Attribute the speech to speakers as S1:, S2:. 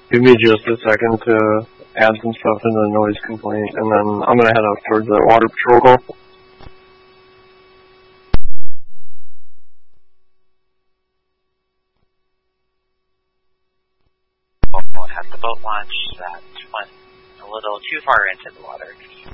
S1: Give me just a second to add some stuff in the noise complaint, and then I'm gonna head out towards that water patrol call.
S2: At the boat launch that went a little too far into the water.